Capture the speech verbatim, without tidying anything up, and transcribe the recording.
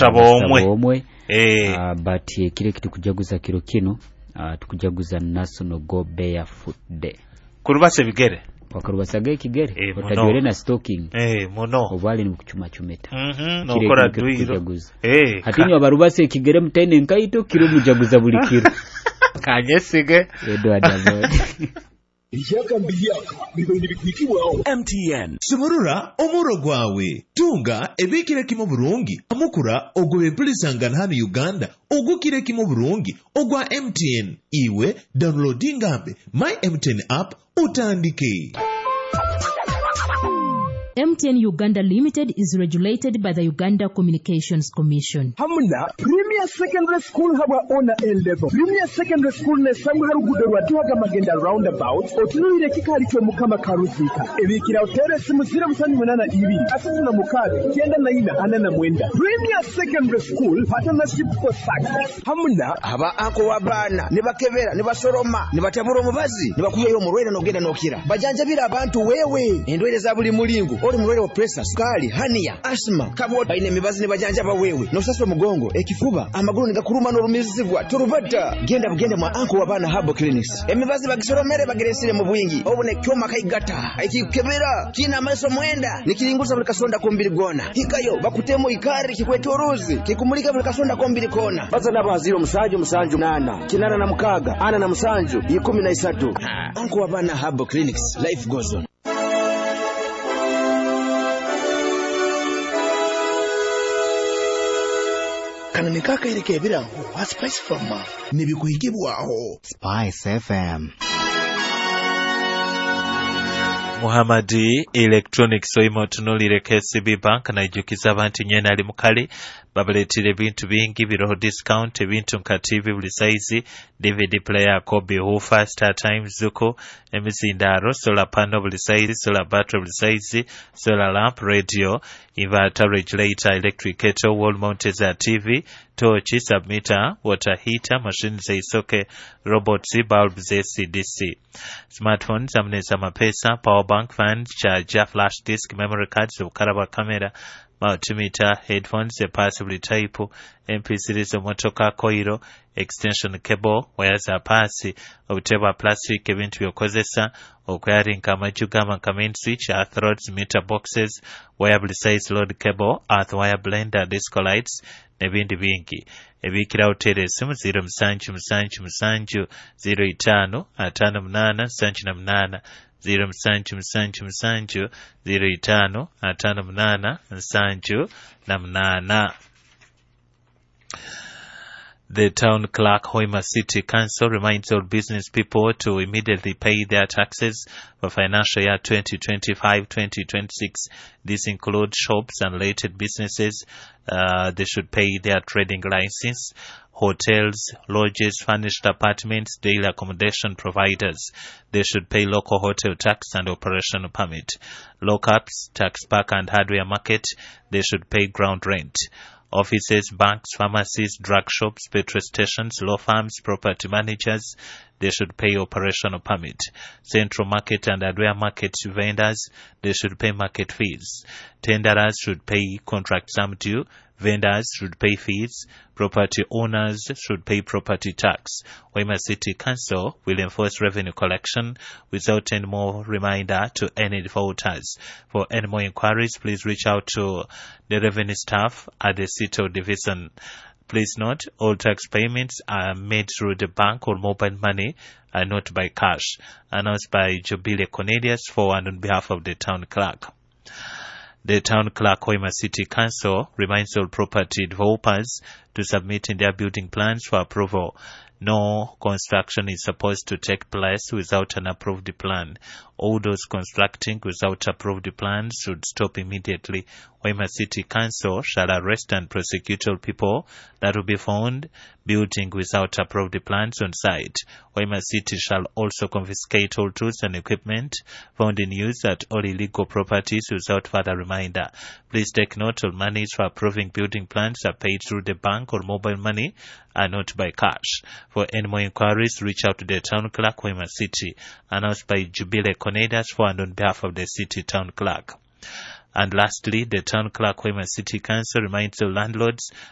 omwe eh uh, but kile kitu kujaguza kiro kino uh, tukujaguza National Go Barefoot Day kurubase bigere wakarubasage kigere eh, otajwere na stocking eh muno obwali ni kuchuma chumeta mhm no kora duiro eh hatinyo abarubase kigere mutene nkaito kiro mujaguza buli kiro kanyesige edo adabo Iyaka mbiyaka bibindi bikwikiwaho M T N Simurura omuro gwawe tunga ebikire kimo burungi amukura ogwe bulisangana hano Uganda ogukire kimo burungi ogwa M T N iwe downloading app my M T N app utandike. M T N Uganda Limited is regulated by the Uganda Communications Commission. Hamuna Premier Secondary School haba ona A level. Premier Secondary School ne samu harugudo rwatuhaga magenda roundabout otunuire kikali cyo mukama karuzika. Ebikira hotel simu zero musani munana ibiri. Asatu na mukade kenda na ina anana mwenda. Premier Secondary School partnership for success. Hamuna haba anko wabana nibakebera nibasoroma nibataburo mubazi nibakuyeyo murwera nogenda nokira. Bajanja bira abantu wewe endwere za buli mulingo. Oli mulwere wa pressure, sukali, hania, asthma, kabwa baina mibazi ne bajanja bawewe. Nosaso mugongo, ekifuba, amaguru nigakuruma no rumizibwa. Turubata, genda bugenda mwa anko wabana Herbal Clinics. Emibazi bagisoromere bageresire mu bwingi. Obone kyoma kaigata, aikikebera, kina maso mwenda. Nikilinguza buli kasonda kombiri gona. Hikayo bakutemo ikari kikwetorozi, kikumulika buli kasonda kombiri kona. Baza nabaziro musanju musanju nana, kinana na mukaga, ana na musanju, ikumi na isatu. Anko wabana Herbal Clinics, life goes on. kana nikaka ileke birango wa Spice F M nibikuhigibwaho Spice F M Muhammadi Electronics oimo tunulire K C B Bank na ijukiza abantu nyena ali mukali babaletire bintu bingi biroho discount ebintu nkativi buli size D V D player Kobe Hoofer Star Times Zuko emizindaro solar panel buli size solar battery buli size solar lamp radio inverter regulator electric kettle wall mounted T V torch submitter water heater machine za isoke robots bulbs A C D C smartphones amneza mapesa power bank fan charger flash disk memory cards ukaraba camera multimeter headphones a passively type M P threes motoka koiro extension cable wires a pasi obuteba plastic ebintu byokozesa okwarinka amajuga ama main switch earth rods meter boxes wireless size load cable earth wire blender disco lights nebindi bingi ebikira hotel simu zero musanju musanju musanju zero itano atano munana sanju na munana zero musanju musanju musanju zero itano atano munana sanju na munana. The town clerk Hoima City Council reminds all business people to immediately pay their taxes for financial year twenty twenty-five twenty twenty-six. This includes shops and related businesses. Uh, they should pay their trading license, hotels, lodges, furnished apartments, daily accommodation providers. They should pay local hotel tax and operational permit. Lockups, tax park and hardware market, they should pay ground rent. Offices, banks, pharmacies, drug shops, petrol stations, law firms, property managers, they should pay operational permit. Central market and hardware market vendors, they should pay market fees. Tenderers should pay contract sum due. Vendors should pay fees. Property owners should pay property tax. Hoima City Council will enforce revenue collection without any more reminder to any defaulters. For any more inquiries, please reach out to the revenue staff at the City Division. Please note, all tax payments are made through the bank or mobile money and not by cash. Announced by Jubilee Cornelius for and on behalf of the town clerk. The town clerk Hoima City Council reminds all property developers to submit in their building plans for approval. No construction is supposed to take place without an approved plan. All those constructing without approved plans should stop immediately. Hoima City Council shall arrest and prosecute all people that will be found building without approved plans on site. Hoima City shall also confiscate all tools and equipment found in use at all illegal properties without further reminder. Please take note, all monies for approving building plans are paid through the bank or mobile money and not by cash. For any more inquiries, reach out to the town clerk, Hoima City. Announced by Jubilee Cornelius for and on behalf of the city town clerk. And lastly, the town clerk, Hoima City Council reminds all landlords